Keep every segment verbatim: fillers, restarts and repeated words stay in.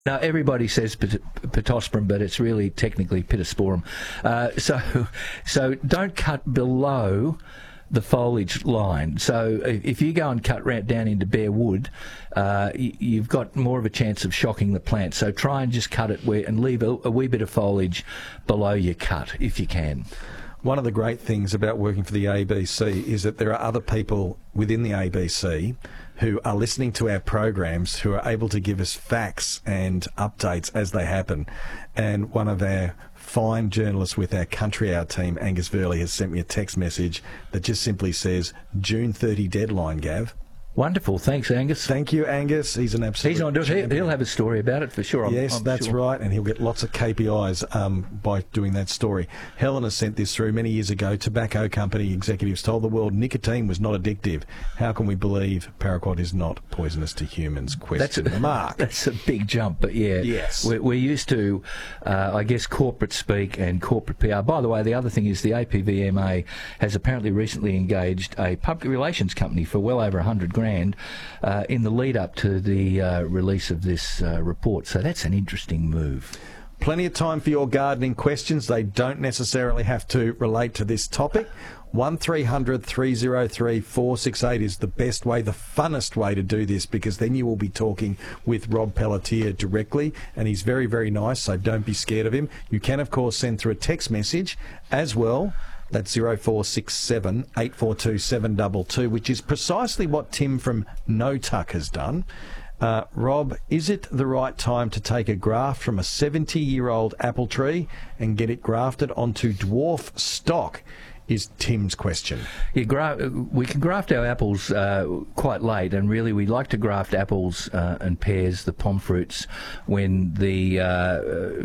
No, everybody says pit- pittosporum, but it's really technically pittosporum. Uh, so, so don't cut below the foliage line. So if you go and cut right down into bare wood, uh, you've got more of a chance of shocking the plant. So try and just cut it where and leave a, a wee bit of foliage below your cut if you can. One of the great things about working for the A B C is that there are other people within the A B C who are listening to our programs who are able to give us facts and updates as they happen. And one of our fine journalists with our Country Hour team, Angus Verley, has sent me a text message that just simply says, June thirtieth deadline, Gav. Wonderful. Thanks, Angus. Thank you, Angus. He's an absolute He's on to it. He'll have a story about it for sure. I'm, yes, I'm that's sure. right, and he'll get lots of K P Is um, by doing that story. Helen has sent this through many years ago. Tobacco company executives told the world nicotine was not addictive. How can we believe paraquat is not poisonous to humans? Question that's a, mark. That's a big jump, but yeah. Yes. We're, we're used to, uh, I guess, corporate speak and corporate P R. By the way, the other thing is the A P V M A has apparently recently engaged a public relations company for well over a hundred grand Uh, in the lead up to the uh, release of this uh, report. So that's an interesting move. Plenty of time for your gardening questions. They don't necessarily have to relate to this topic. one three hundred three oh three four six eight is the best way, the funnest way to do this, because then you will be talking with Rob Pelletier directly, and he's very, very nice, so don't be scared of him. You can, of course, send through a text message as well. That's zero four six seven eight four two seven two two, which is precisely what Tim from No Tuck has done. Uh, Rob, is it the right time to take a graft from a seventy-year-old apple tree and get it grafted onto dwarf stock? Is Tim's question. Yeah, gra- we can graft our apples uh, quite late, and really we like to graft apples uh, and pears, the pom fruits, when the uh,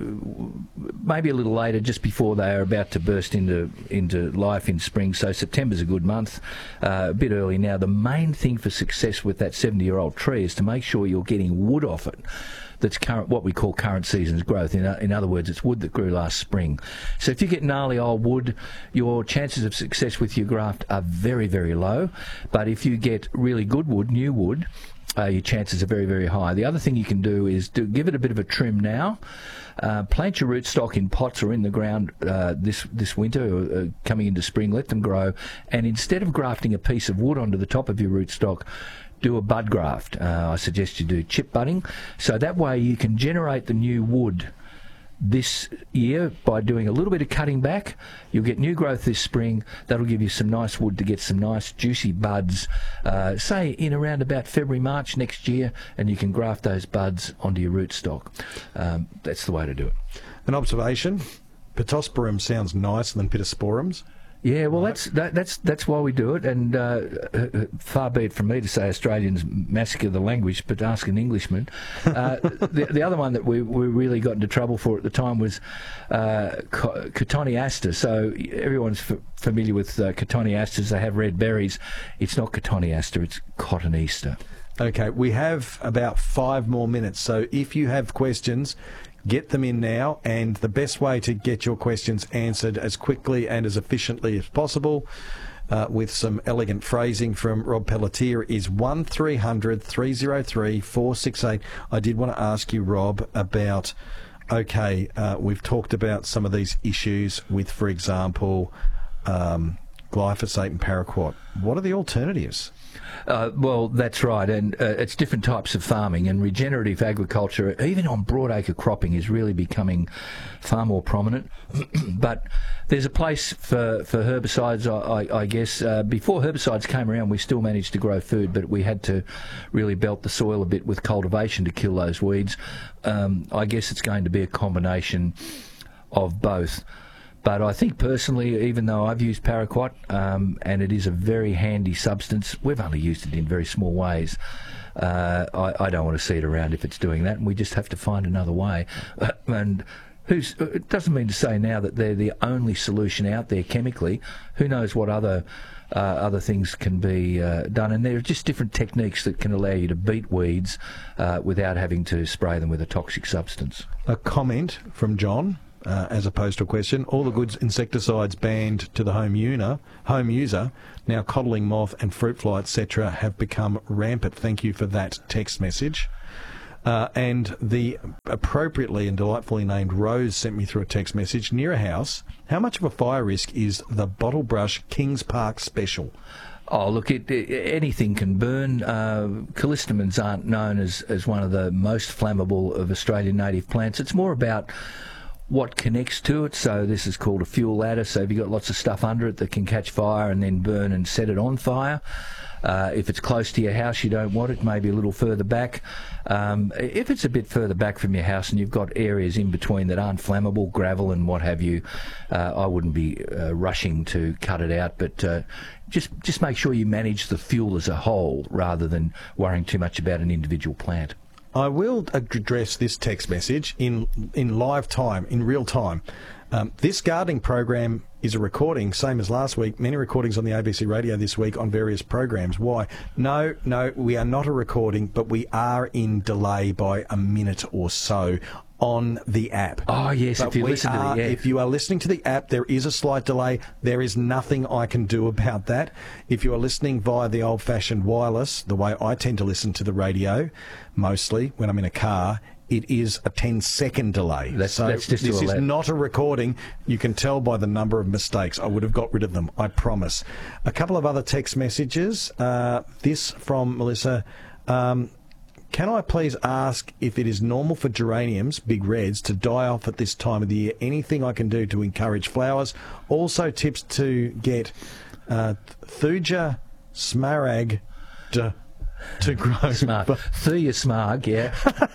maybe a little later, just before they are about to burst into into life in spring. So September's a good month, uh, a bit early now. The main thing for success with that seventy-year-old tree is to make sure you're getting wood off it. That's current, what we call current season's growth. In, in other words, it's wood that grew last spring. So if you get gnarly old wood, your chances of success with your graft are very, very low. But if you get really good wood, new wood, uh, your chances are very, very high. The other thing you can do is do, give it a bit of a trim now. Uh, plant your rootstock in pots or in the ground uh, this this winter, uh, coming into spring. Let them grow. And instead of grafting a piece of wood onto the top of your rootstock, do a bud graft. Uh, I suggest you do chip budding. So that way you can generate the new wood this year by doing a little bit of cutting back. You'll get new growth this spring. That'll give you some nice wood to get some nice juicy buds, uh, say in around about February, March next year, and you can graft those buds onto your rootstock. Um, that's the way to do it. An observation, Pittosporum sounds nicer than Pittosporums. Yeah, well, that's that, that's that's why we do it, and uh, far be it from me to say Australians massacre the language, but ask an Englishman. Uh, the, the other one that we, we really got into trouble for at the time was uh, Cotoneaster. So everyone's f- familiar with uh, Cotoneasters. They have red berries. It's not Cotoneaster, it's Cotoneaster. Okay, we have about five more minutes, so if you have questions, get them in now, and the best way to get your questions answered as quickly and as efficiently as possible uh, with some elegant phrasing from Rob Pelletier is one three hundred three oh three four six eight. I did want to ask you, Rob, about, okay, uh, we've talked about some of these issues with, for example, um, glyphosate and paraquat. What are the alternatives? Uh, well, that's right, and uh, it's different types of farming, and regenerative agriculture, even on broadacre cropping, is really becoming far more prominent. But there's a place for, for herbicides, I, I, I guess. Uh, before herbicides came around, we still managed to grow food, but we had to really belt the soil a bit with cultivation to kill those weeds. Um, I guess it's going to be a combination of both. But I think personally, even though I've used paraquat, um, and it is a very handy substance, we've only used it in very small ways. Uh, I, I don't want to see it around if it's doing that, and we just have to find another way. Uh, and who's, it doesn't mean to say now that they're the only solution out there chemically. Who knows what other uh, other things can be uh, done? And there are just different techniques that can allow you to beat weeds uh, without having to spray them with a toxic substance. A comment from John. Uh, as opposed to a question, all the goods insecticides banned to the home user, home user, now coddling moth and fruit fly, et cetera, have become rampant. Thank you for that text message. Uh, and the appropriately and delightfully named Rose sent me through a text message. Near a house, how much of a fire risk is the Bottle Brush Kings Park Special? Oh, look, it, it, anything can burn. Uh, callistemons aren't known as, as one of the most flammable of Australian native plants. It's more about what connects to it. So this is called a fuel ladder. So if you've got lots of stuff under it that can catch fire and then burn and set it on fire. Uh, if it's close to your house, you don't want it, maybe a little further back. Um, if it's a bit further back from your house and you've got areas in between that aren't flammable, gravel and what have you, uh, I wouldn't be uh, rushing to cut it out. But uh, just just make sure you manage the fuel as a whole rather than worrying too much about an individual plant. I will address this text message in in live time, in real time. Um, this gardening program is a recording, same as last week. Many recordings on the A B C radio this week on various programs. Why? No, no, we are not a recording, but we are in delay by a minute or so on the app. Oh, yes, but if you we listen are, to the app. If you are listening to the app, there is a slight delay. There is nothing I can do about that. If you are listening via the old-fashioned wireless, the way I tend to listen to the radio, mostly when I'm in a car, it is a ten-second delay. That's, so that's just this is allow- not a recording. You can tell by the number of mistakes. I would have got rid of them, I promise. A couple of other text messages. Uh, this from Melissa. Um, Can I please ask if it is normal for geraniums, big reds, to die off at this time of the year? Anything I can do to encourage flowers? Also tips to get uh, Thuja Smaragd to grow Smart. Thuja Smaragd, yeah.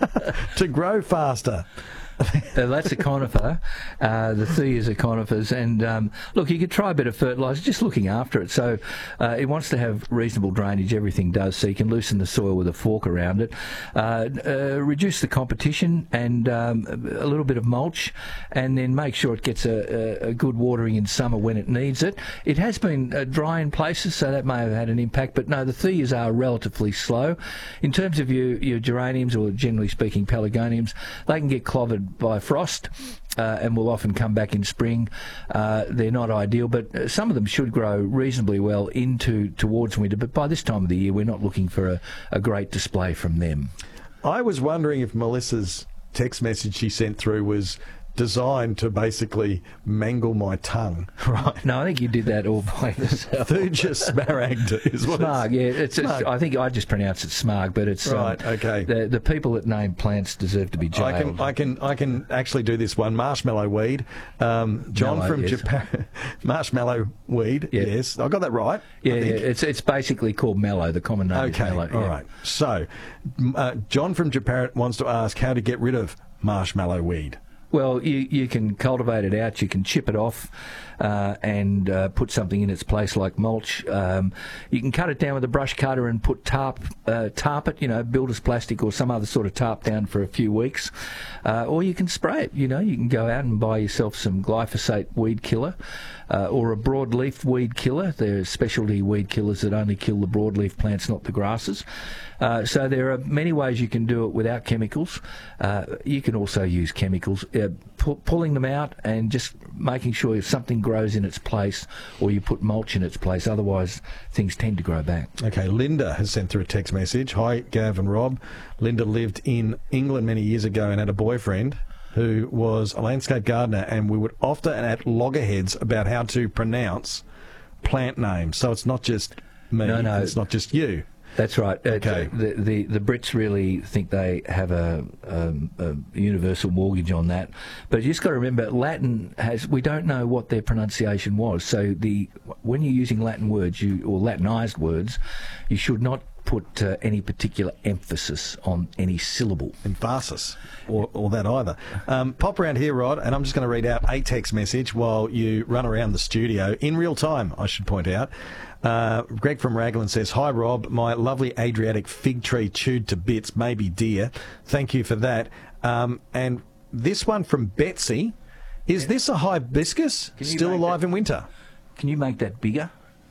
to grow faster. Uh, that's a conifer. Uh, the Thuyas are conifers. And um, look, you could try a bit of fertiliser, just looking after it. So uh, it wants to have reasonable drainage, everything does, so you can loosen the soil with a fork around it. Uh, uh, reduce the competition and um, a little bit of mulch, and then make sure it gets a, a, a good watering in summer when it needs it. It has been uh, dry in places, so that may have had an impact, but no, the Thuyas are relatively slow. In terms of your, your geraniums, or generally speaking pelargoniums, they can get clobbered by frost uh, and will often come back in spring. Uh, they're not ideal, but some of them should grow reasonably well into towards winter, but by this time of the year we're not looking for a, a great display from them. I was wondering if Melissa's text message she sent through was designed to basically mangle my tongue. Right. No, I think you did that all by yourself. Thuja Smaragd is what Smarg, it's... yeah. It's, it's, Smarg. I think I just pronounce it Smarg, but it's... Right, um, okay. The, the people that name plants deserve to be jailed. I can, I can, I can actually do this one. Marshmallow weed. Um, John Mallow, from yes. Japan. Marshmallow weed. Yeah. Yes, I got that right. Yeah, I yeah, think. it's it's basically called mallow. The common name Okay, is mallow. all yeah. right. So, m- uh, John from Japan wants to ask how to get rid of marshmallow weed. Well, you, you can cultivate it out, you can chip it off uh, and uh, put something in its place like mulch. Um, you can cut it down with a brush cutter and put tarp, uh, tarp it, you know, builder's plastic or some other sort of tarp down for a few weeks. Uh, or you can spray it, you know, you can go out and buy yourself some glyphosate weed killer uh, or a broadleaf weed killer. There are specialty weed killers that only kill the broadleaf plants, not the grasses. Uh, so there are many ways you can do it without chemicals. Uh, you can also use chemicals, uh, pu- pulling them out and just making sure if something grows in its place, or you put mulch in its place. Otherwise, things tend to grow back. Okay, Linda has sent through a text message. Hi, Gav and Rob. Linda lived in England many years ago and had a boyfriend who was a landscape gardener, and we would often at loggerheads about how to pronounce plant names. So it's not just me, No, no. it's not just you. That's right. Okay. Uh, the, the the Brits really think they have a, um, a universal mortgage on that, but you just got to remember, Latin has. We don't know what their pronunciation was. So the when you're using Latin words, you or Latinized words, you should not put uh, any particular emphasis on any syllable. Emphasis, or, or that either. Um, pop around here, Rod, and I'm just going to read out a text message while you run around the studio in real time, I should point out. Uh, Greg from Raglan says, hi, Rob. My lovely Adriatic fig tree chewed to bits, maybe dear. Thank you for that. Um, and this one from Betsy. Is this a hibiscus Can you still make alive that- in winter? Can you make that bigger?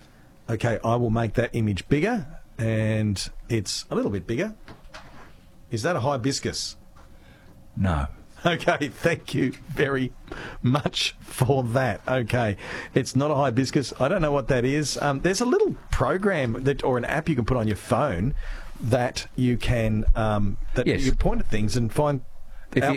Okay, I will make that image bigger, and it's a little bit bigger. Is that a hibiscus? No. Okay, thank you very much for that. Okay, it's not a hibiscus. I don't know what that is. Um, there's a little program that, or an app you can put on your phone that you can um, that Yes. you point at things and find If out you,